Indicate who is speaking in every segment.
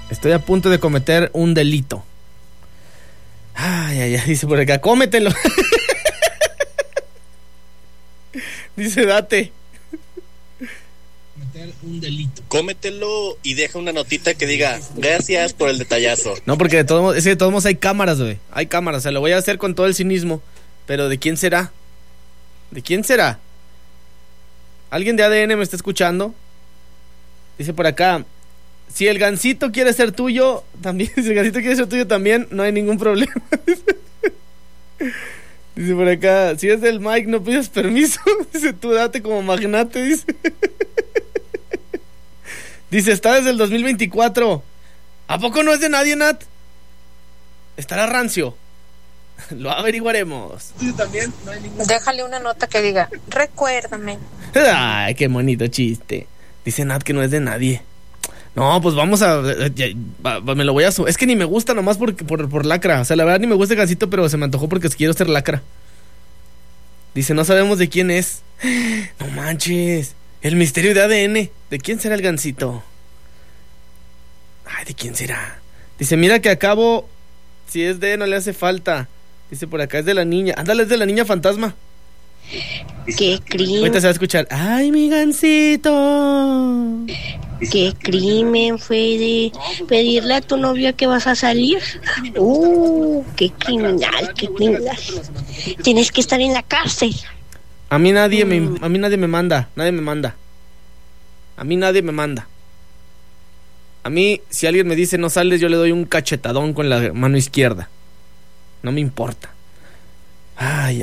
Speaker 1: Estoy a punto de cometer un delito. Ay, dice por acá, cómetelo. Dice, date.
Speaker 2: Un delito. Cómetelo y deja una notita que diga gracias por el detallazo.
Speaker 1: No, porque de todos modos hay cámaras, güey. Hay cámaras, o sea, lo voy a hacer con todo el cinismo. Pero ¿de quién será? ¿De quién será? ¿Alguien de ADN me está escuchando? Dice por acá, si el gansito quiere ser tuyo, también, si el gansito quiere ser tuyo también, no hay ningún problema. Dice por acá, si es del Mike, no pidas permiso. Dice, tú date como magnate, dice. Dice, está desde el 2024. ¿A poco no es de nadie, Nat? Estará rancio. Lo averiguaremos.
Speaker 3: Sí, también, no hay ningún...
Speaker 4: Déjale una nota que diga, recuérdame.
Speaker 1: Ay, qué bonito chiste. Dice Nat que no es de nadie. No, pues vamos a... me lo voy a... Es que ni me gusta nomás por lacra. O sea, la verdad ni me gusta el gansito, pero se me antojó porque quiero ser lacra. Dice, no sabemos de quién es. No manches. El misterio de ADN. ¿De quién será el gansito? Ay, ¿de quién será? Dice, mira que acabo... Si es de no le hace falta. Dice por acá, es de la niña. Ándale, es de la niña fantasma.
Speaker 5: ¡Qué crimen!
Speaker 1: Ahorita se va a escuchar. ¡Ay, mi gansito!
Speaker 5: ¿Qué crimen fue de pedirle a tu novio que vas a salir? ¡Qué criminal, qué criminal! Tienes que estar en la cárcel.
Speaker 1: A mí nadie me manda. Nadie me manda. A mí nadie me manda. A mí, si alguien me dice no sales, yo le doy un cachetadón con la mano izquierda. No me importa. Ay.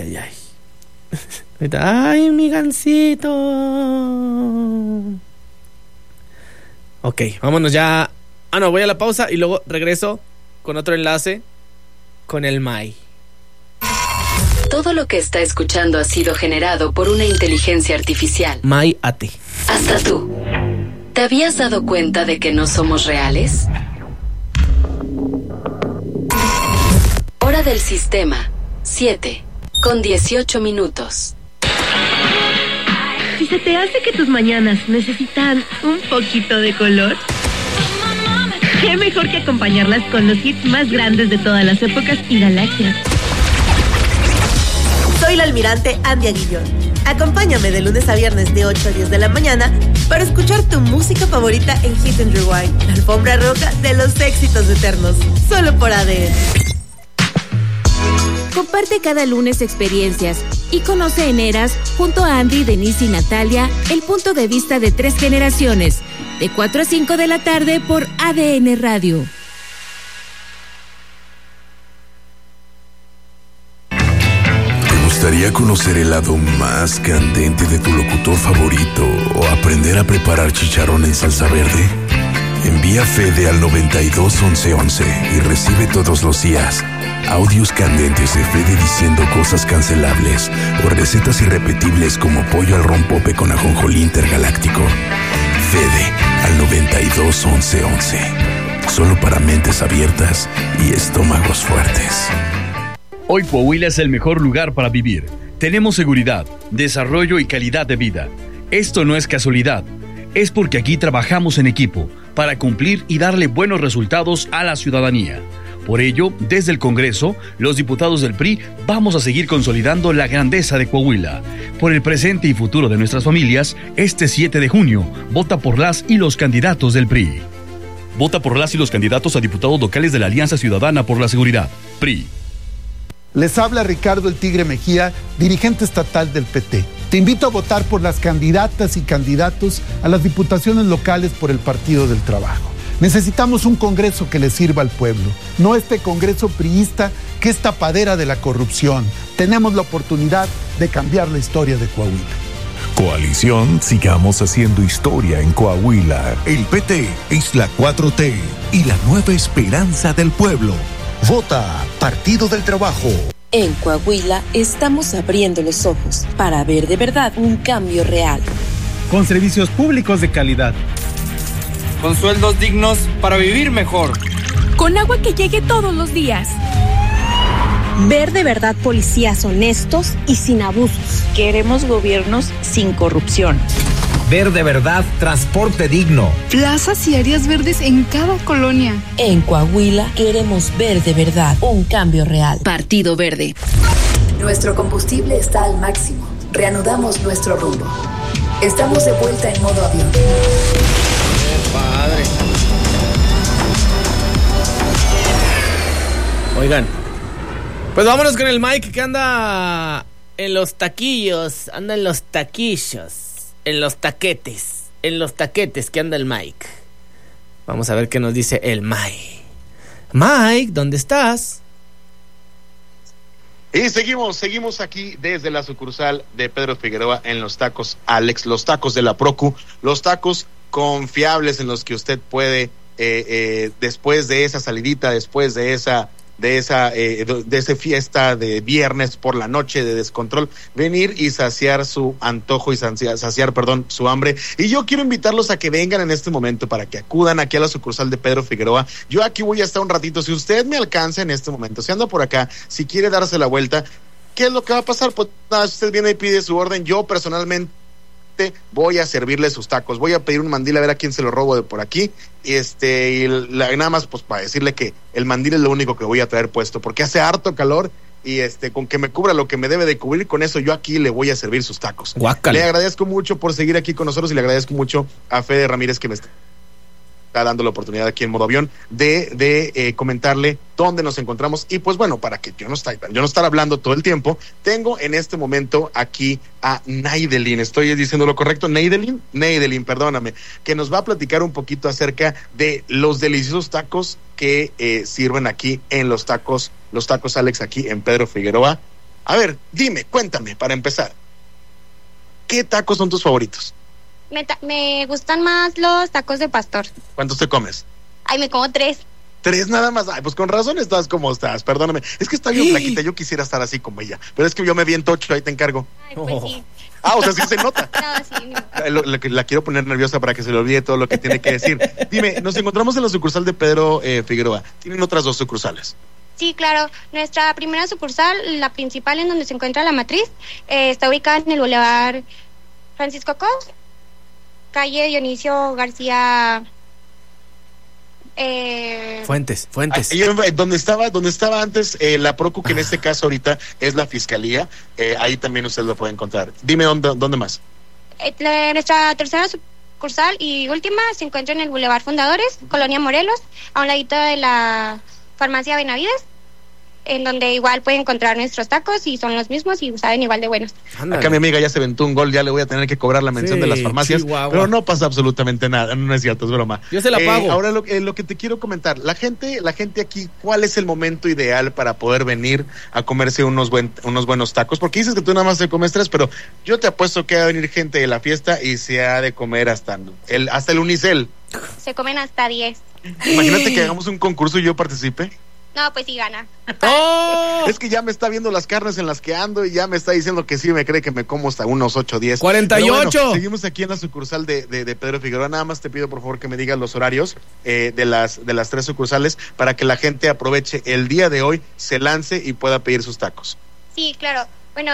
Speaker 1: Ay, mi gansito. Ok, vámonos ya. No, voy a la pausa y luego regreso con otro enlace con el Mai.
Speaker 6: Todo lo que está escuchando ha sido generado por una inteligencia artificial.
Speaker 1: Mai Ate.
Speaker 6: Hasta tú. ¿Te habías dado cuenta de que no somos reales? Hora del sistema. 7:18.
Speaker 7: Si se te hace que tus mañanas necesitan un poquito de color, qué mejor que acompañarlas con los hits más grandes de todas las épocas y galaxias.
Speaker 8: Soy la almirante Andy Aguillón. Acompáñame de lunes a viernes de 8 a 10 de la mañana para escuchar tu música favorita en Hit and Rewind, la alfombra roja de los éxitos eternos, solo por ADN.
Speaker 9: Comparte cada lunes experiencias y conoce en Eras, junto a Andy, Denise y Natalia, el punto de vista de 3 generaciones, de 4 a 5 de la tarde por ADN Radio.
Speaker 10: ¿Te gustaría conocer el lado más candente de tu locutor favorito o aprender a preparar chicharrón en salsa verde? Envía Fede al 921111 y recibe todos los días audios candentes de Fede diciendo cosas cancelables o recetas irrepetibles como pollo al rompope con ajonjolí intergaláctico. Fede al 921111. Solo para mentes abiertas y estómagos fuertes.
Speaker 11: Hoy Coahuila es el mejor lugar para vivir. Tenemos seguridad, desarrollo y calidad de vida. Esto no es casualidad. Es porque aquí trabajamos en equipo para cumplir y darle buenos resultados a la ciudadanía. Por ello, desde el Congreso, los diputados del PRI vamos a seguir consolidando la grandeza de Coahuila. Por el presente y futuro de nuestras familias, este 7 de junio, vota por las y los candidatos del PRI. Vota por las y los candidatos a diputados locales de la Alianza Ciudadana por la Seguridad, PRI.
Speaker 12: Les habla Ricardo el Tigre Mejía, dirigente estatal del PT. Te invito a votar por las candidatas y candidatos a las diputaciones locales por el Partido del Trabajo. Necesitamos un Congreso que le sirva al pueblo, no este Congreso priista que es tapadera de la corrupción. Tenemos la oportunidad de cambiar la historia de Coahuila.
Speaker 13: Coalición, sigamos haciendo historia en Coahuila. El PT es la 4T y la nueva esperanza del pueblo. Vota Partido del Trabajo.
Speaker 14: En Coahuila estamos abriendo los ojos para ver de verdad un cambio real.
Speaker 15: Con servicios públicos de calidad.
Speaker 16: Con sueldos dignos para vivir mejor.
Speaker 17: Con agua que llegue todos los días.
Speaker 18: Ver de verdad policías honestos y sin abusos.
Speaker 19: Queremos gobiernos sin corrupción.
Speaker 3: Ver de verdad, transporte digno.
Speaker 19: Plazas y áreas verdes en cada colonia.
Speaker 14: En Coahuila queremos ver de verdad un cambio real.
Speaker 6: Partido Verde.
Speaker 20: Nuestro combustible está al máximo. Reanudamos nuestro rumbo. Estamos de vuelta en modo avión.
Speaker 1: Padre. Oigan, pues vámonos con el Mike que anda en los taquillos, anda en los taquillos. En los taquetes que anda el Mike. Vamos a ver qué nos dice el Mike. Mike, ¿dónde estás?
Speaker 21: Y seguimos aquí desde la sucursal de Pedro Figueroa en Los Tacos Alex, los tacos de la Procu, los tacos confiables en los que usted puede, después de esa salidita, después de esa fiesta de viernes por la noche de descontrol, venir y saciar su antojo y saciar su hambre. Y yo quiero invitarlos a que vengan en este momento, para que acudan aquí a la sucursal de Pedro Figueroa. Yo aquí voy a estar un ratito. Si usted me alcanza en este momento, si anda por acá, si quiere darse la vuelta, ¿qué es lo que va a pasar? Pues nada, si usted viene y pide su orden, yo personalmente voy a servirle sus tacos. Voy a pedir un mandil a ver a quién se lo robo de por aquí. Nada más pues para decirle que el mandil es lo único que voy a traer puesto, porque hace harto calor y con que me cubra lo que me debe de cubrir, con eso yo aquí le voy a servir sus tacos.
Speaker 1: Guácala.
Speaker 21: Le agradezco mucho por seguir aquí con nosotros y le agradezco mucho a Fede Ramírez que me está dando la oportunidad aquí en modo avión de comentarle dónde nos encontramos. Y pues bueno, para que yo no estar hablando todo el tiempo, tengo en este momento aquí a Naidelin. ¿Estoy diciendo lo correcto? Naidelin, perdóname, que nos va a platicar un poquito acerca de los deliciosos tacos que sirven aquí en los tacos Alex, aquí en Pedro Figueroa. A ver, cuéntame, para empezar, ¿qué tacos son tus favoritos?
Speaker 22: Me gustan más los tacos de pastor.
Speaker 21: ¿Cuántos te comes?
Speaker 22: Ay, me como 3.
Speaker 21: 3 nada más. Ay, pues con razón estás como estás, perdóname. Es que está bien flaquita, yo quisiera estar así como ella. Pero es que yo me viento 8, ahí te encargo.
Speaker 22: Ay, pues sí.
Speaker 21: O sea, sí se nota.
Speaker 22: No, sí.
Speaker 21: La quiero poner nerviosa para que se le olvide todo lo que tiene que decir. Dime, nos encontramos en la sucursal de Pedro Figueroa. ¿Tienen otras 2 sucursales?
Speaker 22: Sí, claro. Nuestra primera sucursal, la principal en donde se encuentra la matriz, está ubicada en el Boulevard Francisco Cos, calle Dionisio García
Speaker 1: Fuentes.
Speaker 21: Donde estaba antes la Procu, que en este caso ahorita es la Fiscalía, ahí también usted lo puede encontrar. Dime dónde más.
Speaker 22: Nuestra tercera sucursal y última se encuentra en el Boulevard Fundadores, Colonia Morelos, a un ladito de la Farmacia Benavides, en donde igual pueden encontrar nuestros tacos y son los mismos y saben igual de buenos.
Speaker 21: Ándale. Acá mi amiga ya se aventó un gol, ya le voy a tener que cobrar la mención de las farmacias, Chihuahua. Pero no pasa absolutamente nada, no es cierto, es broma.
Speaker 1: Yo se la pago.
Speaker 21: Ahora lo que te quiero comentar, la gente aquí, ¿cuál es el momento ideal para poder venir a comerse unos buenos tacos? Porque dices que tú nada más te comes 3, pero yo te apuesto que va a venir gente de la fiesta y se ha de comer hasta el unicel.
Speaker 22: Se comen hasta 10.
Speaker 21: Imagínate que hagamos un concurso y yo participe.
Speaker 22: No, pues sí gana.
Speaker 21: ¡Oh! Es que ya me está viendo las carnes en las que ando y ya me está diciendo que sí me cree que me como hasta unos 8 o 10.
Speaker 1: 48.
Speaker 21: Bueno, seguimos aquí en la sucursal de Pedro Figueroa. Nada más te pido por favor que me digas los horarios de las 3 sucursales para que la gente aproveche el día de hoy, se lance y pueda pedir sus tacos.
Speaker 22: Sí, claro. Bueno,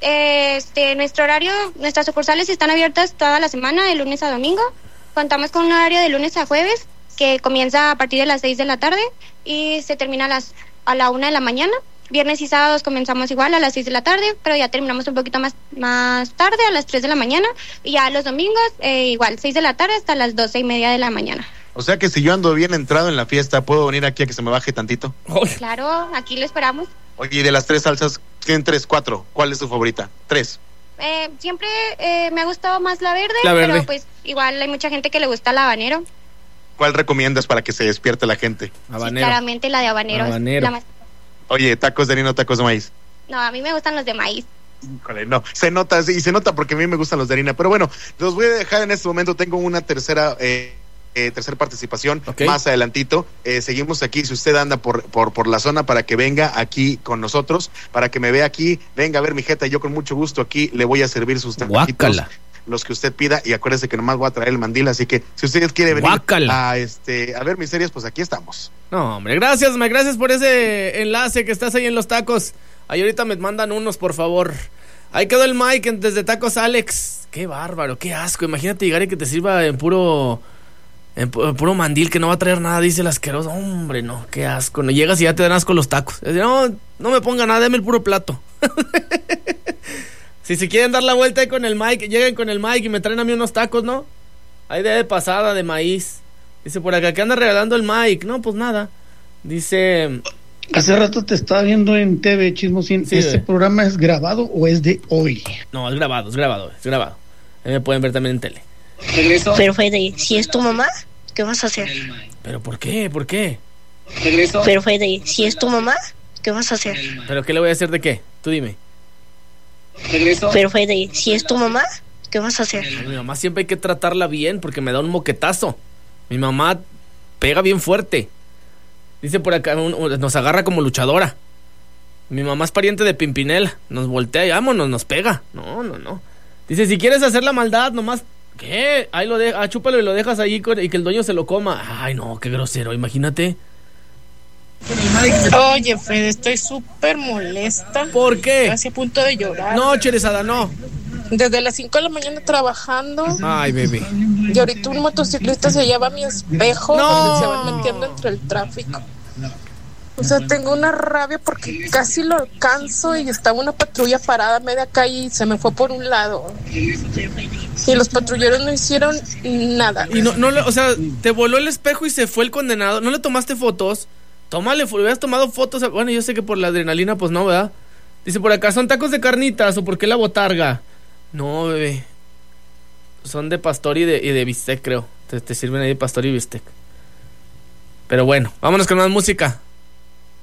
Speaker 22: nuestro horario, nuestras sucursales están abiertas toda la semana, de lunes a domingo. Contamos con un horario de lunes a jueves, que comienza a partir de las 6 de la tarde y se termina a la 1 de la mañana. Viernes y sábados comenzamos igual a las 6 de la tarde, pero ya terminamos un poquito más tarde, a las 3 de la mañana. Y ya los domingos, igual, 6 de la tarde hasta las 12:30 de la mañana.
Speaker 21: O sea que si yo ando bien entrado en la fiesta, ¿puedo venir aquí a que se me baje tantito?
Speaker 22: Claro, aquí lo esperamos.
Speaker 21: Oye, y de las 3 salsas, tienen 3, 4, ¿cuál es tu favorita? 3.
Speaker 22: Siempre me ha gustado más la verde, pero pues igual hay mucha gente que le gusta el habanero.
Speaker 21: ¿Cuál recomiendas para que se despierte la gente?
Speaker 22: Habanero. Sí, claramente la de habanero.
Speaker 21: Oye, ¿tacos de harina o tacos de maíz?
Speaker 22: No, a mí me gustan los de maíz.
Speaker 21: Híjole, no, se nota porque a mí me gustan los de harina. Pero bueno, los voy a dejar en este momento. Tengo una tercera participación más adelantito. Seguimos aquí, si usted anda por la zona, para que venga aquí con nosotros, para que me vea aquí, venga a ver mi jeta, yo con mucho gusto aquí le voy a servir sus taquitos, los que usted pida, y acuérdese que nomás voy a traer el mandil, así que si usted quiere venir a ver mis series, pues aquí estamos.
Speaker 1: No, hombre, gracias por ese enlace que estás ahí en los tacos. Ahí ahorita me mandan unos, por favor. Ahí quedó el Mike desde Tacos Alex. Qué bárbaro, qué asco. Imagínate llegar y que te sirva en puro mandil, que no va a traer nada, dice el asqueroso. Hombre, no, qué asco. No llegas y ya te dan asco los tacos. No me ponga nada, deme el puro plato. Si se quieren dar la vuelta ahí con el Mike, lleguen con el Mike y me traen a mí unos tacos, ¿no? Ahí de pasada, de maíz. Dice por acá, ¿qué anda regalando el Mike? No, pues nada. Dice...
Speaker 2: Hace rato te estaba viendo en TV, Chismosín.
Speaker 1: Sí,
Speaker 2: ¿Este programa es grabado o es de hoy?
Speaker 1: No, es grabado. Ahí me pueden ver también en tele.
Speaker 5: Pero Fede, si es tu mamá, ¿qué vas a hacer?
Speaker 1: ¿Pero por qué? ¿Por qué?
Speaker 5: Pero Fede, si es tu mamá, ¿qué vas a hacer?
Speaker 1: ¿Pero qué le voy a hacer de qué? Tú dime.
Speaker 5: Pero Fede, si es tu mamá, ¿qué vas a hacer?
Speaker 1: A mi mamá siempre hay que tratarla bien porque me da un moquetazo. Mi mamá pega bien fuerte. Dice por acá, nos agarra como luchadora. Mi mamá es pariente de Pimpinela. Nos voltea y vámonos, nos pega. No. Dice, si quieres hacer la maldad, nomás... ¿Qué? Ahí lo dejas, chúpalo y lo dejas ahí y que el dueño se lo coma. Ay, no, qué grosero, imagínate.
Speaker 4: Oye, Fede, estoy súper molesta.
Speaker 1: ¿Por qué?
Speaker 4: Casi a punto de llorar.
Speaker 1: No, Cherezada, no.
Speaker 4: Desde las 5 de la mañana trabajando.
Speaker 1: Ay, bebé.
Speaker 4: Y ahorita un motociclista se lleva mi espejo.
Speaker 1: No.
Speaker 4: Se van metiendo entre el tráfico. O sea, tengo una rabia porque casi lo alcanzo y estaba una patrulla parada a media calle y se me fue por un lado. Y los patrulleros no hicieron nada.
Speaker 1: Y o sea, te voló el espejo y se fue el condenado. ¿No le tomaste fotos? Tómale, hubieras tomado fotos. Bueno, yo sé que por la adrenalina, pues no, ¿verdad? Dice por acá, ¿son tacos de carnitas o por qué la botarga? No, bebé. Son de pastor y de bistec, creo. Te sirven ahí de pastor y bistec. Pero bueno, vámonos con más música.